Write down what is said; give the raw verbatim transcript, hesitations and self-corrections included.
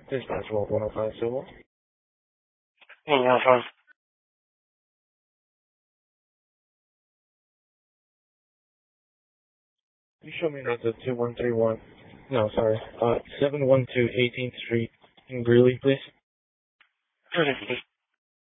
Dispatch one oh five Civil. Hey, how's it going? You show me that's a two one three one. No, sorry. Uh, seven one two eighteenth Street in Greeley, please. Good,